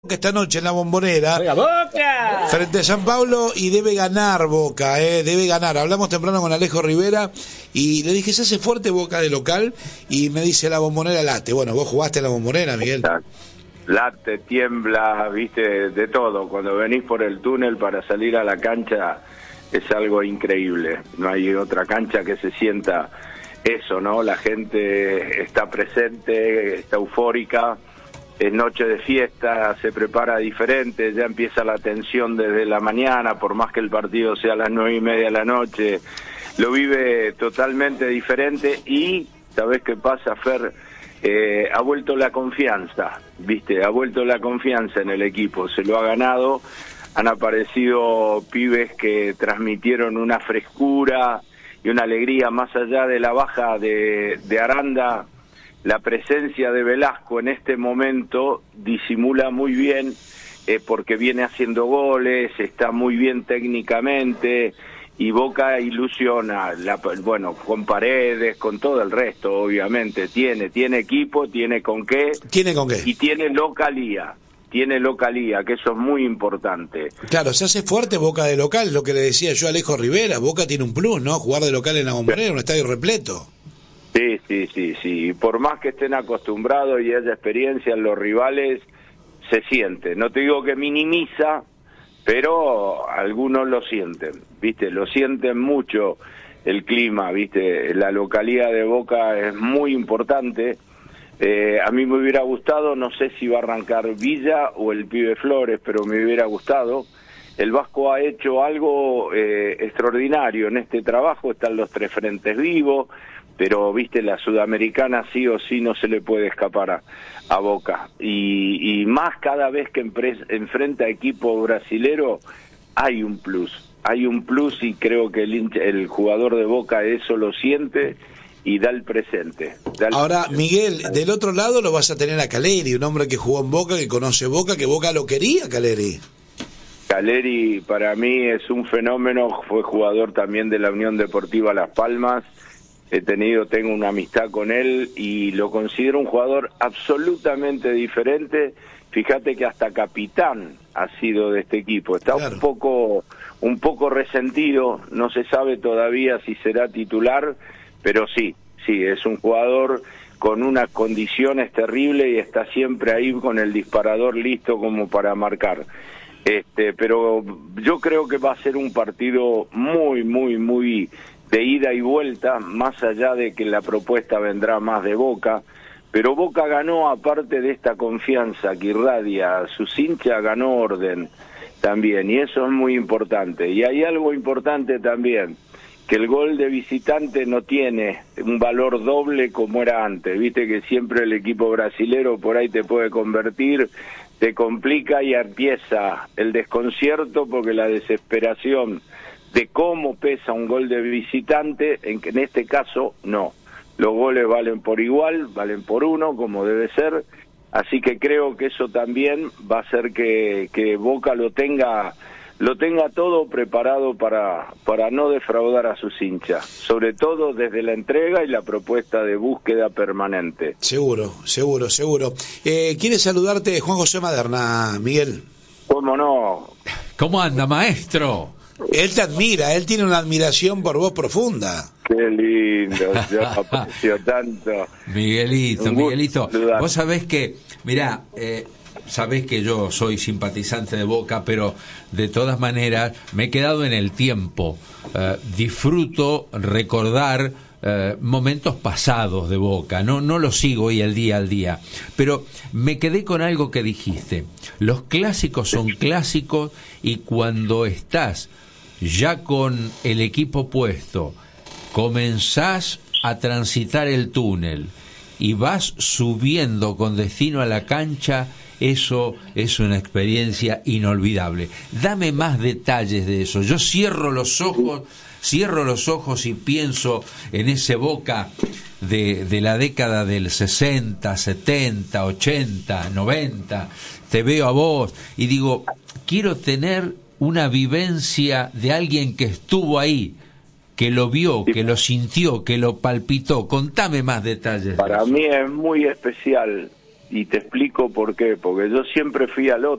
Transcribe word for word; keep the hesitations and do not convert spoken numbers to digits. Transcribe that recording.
Esta noche en la Bombonera ¡Oiga, Boca! frente a San Pablo, y debe ganar Boca, eh, debe ganar. Hablamos temprano con Alejo Rivera y le dije, ¿se hace fuerte Boca de local? Y me dice, la Bombonera late. Bueno, vos jugaste en la Bombonera, Miguel. Late, tiembla, viste, de todo. Cuando venís por el túnel para salir a la cancha es algo increíble. No hay otra cancha que se sienta eso, ¿no? La gente está presente, está eufórica. Es noche de fiesta, se prepara diferente, ya empieza la tensión desde la mañana, por más que el partido sea a las nueve y media de la noche, lo vive totalmente diferente. Y, ¿sabés qué pasa, Fer? Eh, ha vuelto la confianza, ¿viste? Ha vuelto la confianza en el equipo, se lo ha ganado, han aparecido pibes que transmitieron una frescura y una alegría más allá de la baja de, de Aranda. La presencia de Velasco en este momento disimula muy bien, eh, porque viene haciendo goles, está muy bien técnicamente, y Boca ilusiona, la, bueno, con Paredes, con todo el resto, obviamente, tiene, tiene equipo, tiene con qué. ¿Tiene con qué? Y tiene localía, tiene localía, que eso es muy importante. Claro, se hace fuerte Boca de local, lo que le decía yo a Alejo Rivera, Boca tiene un plus, ¿no? Jugar de local en la Bombonera, un estadio repleto. Sí, sí, sí, sí. Por más que estén acostumbrados y haya experiencia en los rivales, se siente. No te digo que minimiza, pero algunos lo sienten, ¿viste? Lo sienten mucho el clima, ¿viste? La localidad de Boca es muy importante. Eh, a mí me hubiera gustado, no sé si va a arrancar Villa o el pibe Flores, pero me hubiera gustado. El Vasco ha hecho algo eh, extraordinario en este trabajo, están los tres frentes vivos, pero viste, la Sudamericana sí o sí no se le puede escapar a, a Boca. Y, y más cada vez que empres, enfrenta a equipo brasilero, hay un plus, hay un plus y creo que el, el jugador de Boca eso lo siente y da el presente. Da el Ahora, presente. Miguel, del otro lado lo vas a tener a Caleri, un hombre que jugó en Boca, que conoce Boca, que Boca lo quería, Caleri. Caleri para mí es un fenómeno, fue jugador también de la Unión Deportiva Las Palmas. He tenido, tengo una amistad con él y lo considero un jugador absolutamente diferente. Fíjate que hasta capitán ha sido de este equipo. Está claro. un poco, un poco resentido, no se sabe todavía si será titular, pero sí, sí, es un jugador con unas condiciones terribles y está siempre ahí con el disparador listo como para marcar. Este, pero yo creo que va a ser un partido muy, muy, muy de ida y vuelta, más allá de que la propuesta vendrá más de Boca, pero Boca ganó, aparte de esta confianza que irradia a sus hinchas, ganó orden también, y eso es muy importante. Y hay algo importante también, que el gol de visitante no tiene un valor doble como era antes, viste que siempre el equipo brasilero por ahí te puede convertir, te complica y empieza el desconcierto porque la desesperación de cómo pesa un gol de visitante, en que en este caso no. Los goles valen por igual, valen por uno, como debe ser, así que creo que eso también va a hacer que, que Boca lo tenga, lo tenga todo preparado para, para no defraudar a sus hinchas, sobre todo desde la entrega y la propuesta de búsqueda permanente. Seguro, seguro, seguro. Eh, ¿Quiere saludarte Juan José Maderna, Miguel? ¿Cómo no? ¿Cómo anda, maestro? Él te admira, él tiene una admiración por vos profunda. Qué lindo, yo aprecio tanto. Miguelito, Miguelito, vos sabés que, mirá, eh, sabés que yo soy simpatizante de Boca, pero de todas maneras me he quedado en el tiempo. Eh, disfruto recordar eh, momentos pasados de Boca, no, no lo sigo hoy al día al día, pero me quedé con algo que dijiste. Los clásicos son clásicos y cuando estás ya con el equipo puesto, comenzás a transitar el túnel y vas subiendo con destino a la cancha, eso es una experiencia inolvidable. Dame más detalles de eso. Yo cierro los ojos, cierro los ojos y pienso en ese Boca de, de la década del sesenta, setenta, ochenta, noventa. Te veo a vos y digo, quiero tener una vivencia de alguien que estuvo ahí, que lo vio, que lo sintió, que lo palpitó. Contame más detalles. Para mí es muy especial y te explico por qué, porque yo siempre fui al otro.